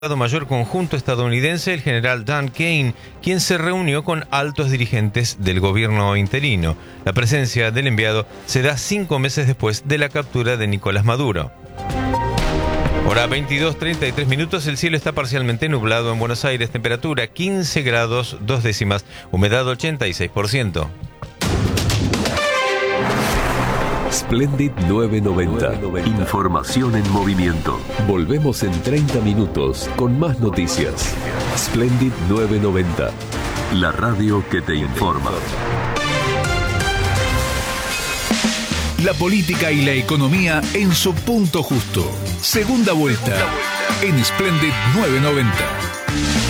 Mayor conjunto estadounidense, el general Dan Kane, quien se reunió con altos dirigentes del gobierno interino. La presencia del enviado se da 5 meses después de la captura de Nicolás Maduro. Hora 22:33 minutos, el cielo está parcialmente nublado en Buenos Aires, temperatura 15 grados 2 décimas, humedad 86%. Splendid 990. Información en movimiento. Volvemos en 30 minutos con más noticias. Splendid 990. La radio que te informa. La política y la economía en su punto justo. Segunda vuelta en Splendid 990.